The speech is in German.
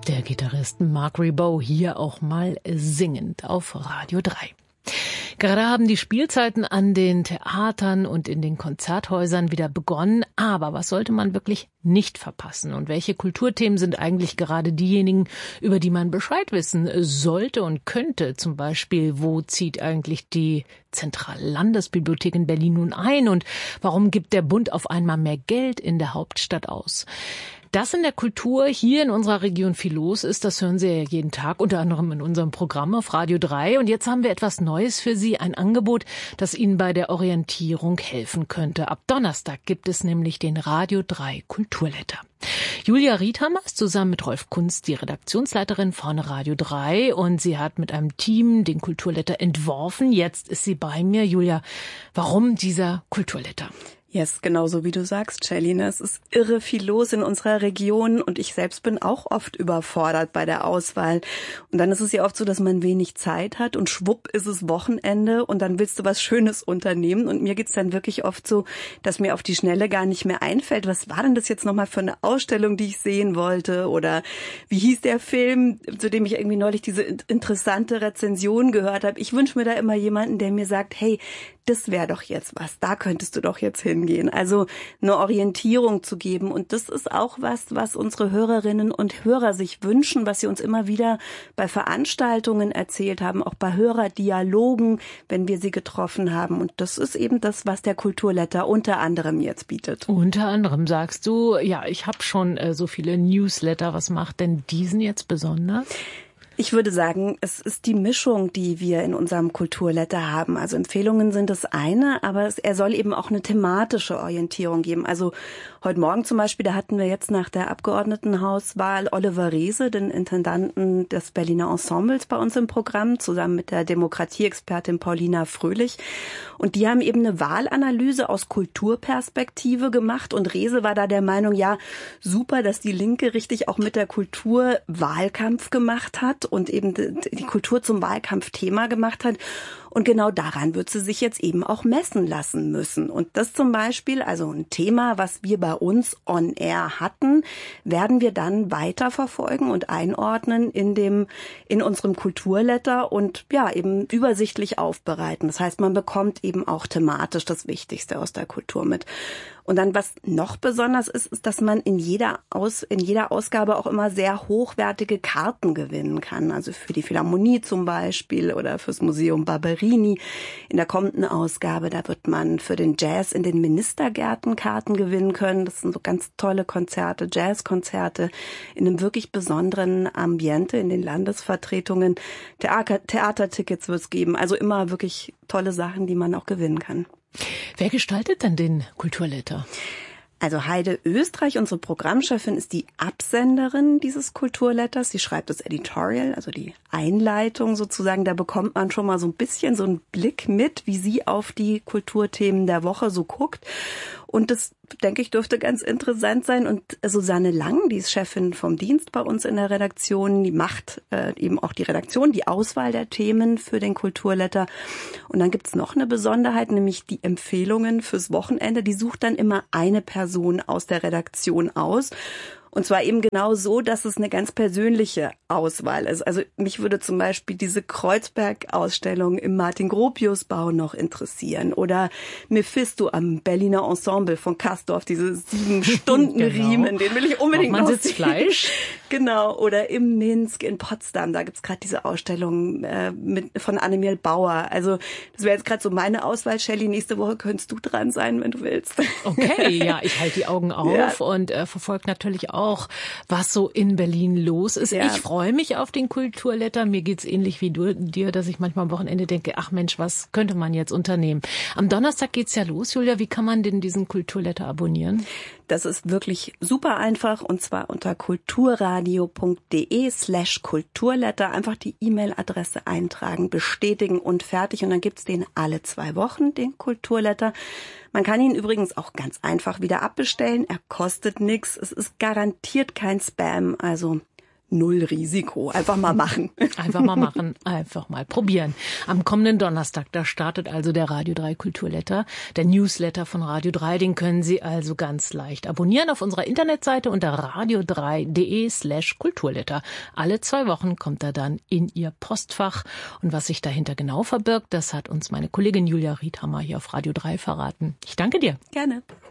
Der Gitarrist Mark Ribot hier auch mal singend auf Radio 3. Gerade haben die Spielzeiten an den Theatern und in den Konzerthäusern wieder begonnen. Aber was sollte man wirklich nicht verpassen? Und welche Kulturthemen sind eigentlich gerade diejenigen, über die man Bescheid wissen sollte und könnte? Zum Beispiel, wo zieht eigentlich die Zentrallandesbibliothek in Berlin nun ein? Und warum gibt der Bund auf einmal mehr Geld in der Hauptstadt aus? Dass in der Kultur hier in unserer Region viel los ist, das hören Sie ja jeden Tag, unter anderem in unserem Programm auf Radio 3. Und jetzt haben wir etwas Neues für Sie, ein Angebot, das Ihnen bei der Orientierung helfen könnte. Ab Donnerstag gibt es nämlich den Radio 3 Kulturletter. Julia Riedhammer ist zusammen mit Rolf Kunz die Redaktionsleiterin von Radio 3 und sie hat mit einem Team den Kulturletter entworfen. Jetzt ist sie bei mir. Julia, warum dieser Kulturletter? Yes, genauso wie du sagst, Celina. Es ist irre viel los in unserer Region und ich selbst bin auch oft überfordert bei der Auswahl. Und dann ist es ja oft so, dass man wenig Zeit hat und schwupp ist es Wochenende und dann willst du was Schönes unternehmen. Und mir geht's dann wirklich oft so, dass mir auf die Schnelle gar nicht mehr einfällt, was war denn das jetzt nochmal für eine Ausstellung, die ich sehen wollte? Oder wie hieß der Film, zu dem ich irgendwie neulich diese interessante Rezension gehört habe? Ich wünsche mir da immer jemanden, der mir sagt, hey, das wäre doch jetzt was, da könntest du doch jetzt hingehen. Also eine Orientierung zu geben. Und das ist auch was unsere Hörerinnen und Hörer sich wünschen, was sie uns immer wieder bei Veranstaltungen erzählt haben, auch bei Hörerdialogen, wenn wir sie getroffen haben. Und das ist eben das, was der Kulturletter unter anderem jetzt bietet. Unter anderem sagst du, ja, ich habe schon so viele Newsletter. Was macht denn diesen jetzt besonders? Ich würde sagen, es ist die Mischung, die wir in unserem Kulturletter haben. Also Empfehlungen sind das eine, aber er soll eben auch eine thematische Orientierung geben. Also heute Morgen zum Beispiel, da hatten wir jetzt nach der Abgeordnetenhauswahl Oliver Reese, den Intendanten des Berliner Ensembles, bei uns im Programm, zusammen mit der Demokratieexpertin Paulina Fröhlich. Und die haben eben eine Wahlanalyse aus Kulturperspektive gemacht. Und Reese war da der Meinung, ja, super, dass die Linke richtig auch mit der Kultur Wahlkampf gemacht hat und eben die Kultur zum Wahlkampfthema gemacht hat. Und genau daran wird sie sich jetzt eben auch messen lassen müssen. Und das zum Beispiel, also ein Thema, was wir bei uns on air hatten, werden wir dann weiterverfolgen und einordnen in unserem Kulturletter und ja, eben übersichtlich aufbereiten. Das heißt, man bekommt eben auch thematisch das Wichtigste aus der Kultur mit. Und dann, was noch besonders ist, ist, dass man in jeder Ausgabe auch immer sehr hochwertige Karten gewinnen kann. Also für die Philharmonie zum Beispiel oder fürs Museum Barberini. In der kommenden Ausgabe, da wird man für den Jazz in den Ministergärten Karten gewinnen können. Das sind so ganz tolle Konzerte, Jazzkonzerte in einem wirklich besonderen Ambiente in den Landesvertretungen. Theatertickets wird es geben. Also immer wirklich tolle Sachen, die man auch gewinnen kann. Wer gestaltet denn den Kulturletter? Also Heide Österreich, unsere Programmchefin, ist die Absenderin dieses Kulturletters. Sie schreibt das Editorial, also die Einleitung sozusagen. Da bekommt man schon mal so ein bisschen so einen Blick mit, wie sie auf die Kulturthemen der Woche so guckt. Und das, denke ich, dürfte ganz interessant sein. Und Susanne Lang, die ist Chefin vom Dienst bei uns in der Redaktion, die macht eben auch die Redaktion, die Auswahl der Themen für den Kulturletter. Und dann gibt's noch eine Besonderheit, nämlich die Empfehlungen fürs Wochenende. Die sucht dann immer eine Person aus der Redaktion aus. Und zwar eben genau so, dass es eine ganz persönliche Auswahl ist. Also mich würde zum Beispiel diese Kreuzberg-Ausstellung im Martin-Gropius-Bau noch interessieren. Oder Mephisto am Berliner Ensemble von Castorf, diese 7-Stunden-Riemen, den will ich unbedingt noch sehen. Sitzfleisch. Genau. Oder im Minsk in Potsdam, da gibt's gerade diese Ausstellung von Annemiel Bauer. Also das wäre jetzt gerade so meine Auswahl. Shelley, nächste Woche könntest du dran sein, wenn du willst. Okay, ja, ich halte die Augen auf und verfolge natürlich auch, was so in Berlin los ist. Ja. Ich freue mich auf den Kulturletter. Mir geht's ähnlich wie dir, dass ich manchmal am Wochenende denke, ach Mensch, was könnte man jetzt unternehmen? Am Donnerstag geht's ja los. Julia, wie kann man denn diesen Kulturletter abonnieren? Das ist wirklich super einfach und zwar unter kulturradio.de/Kulturletter. Einfach die E-Mail-Adresse eintragen, bestätigen und fertig. Und dann gibt's den alle 2 Wochen, den Kulturletter. Man kann ihn übrigens auch ganz einfach wieder abbestellen. Er kostet nichts. Es ist garantiert kein Spam. Also null Risiko. Einfach mal machen. Einfach mal machen, einfach mal probieren. Am kommenden Donnerstag, da startet also der Radio 3 Kulturletter, der Newsletter von Radio 3. Den können Sie also ganz leicht abonnieren auf unserer Internetseite unter radio3.de/Kulturletter. Alle 2 Wochen kommt er dann in Ihr Postfach. Und was sich dahinter genau verbirgt, das hat uns meine Kollegin Julia Riedhammer hier auf Radio 3 verraten. Ich danke dir. Gerne.